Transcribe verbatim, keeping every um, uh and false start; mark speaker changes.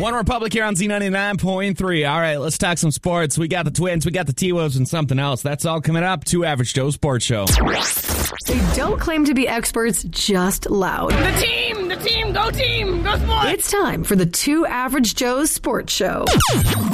Speaker 1: One Republic here on Z ninety-nine point three. All right, let's talk some sports. We got the Twins, we got the T-Wolves, and something else. That's all coming up. Two Average Joe Sports Show.
Speaker 2: They don't claim to be experts, just loud.
Speaker 3: The team! The team! Go team! Go sports!
Speaker 2: It's time for the Two Average Joe's Sports Show.